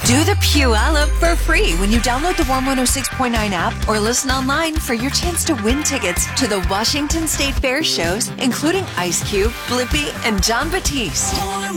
Do the Puyallup for free when you download the Warm 106.9 app or listen online for your chance to win tickets to the Washington State Fair shows, including Ice Cube, Blippi, and John Batiste. Warm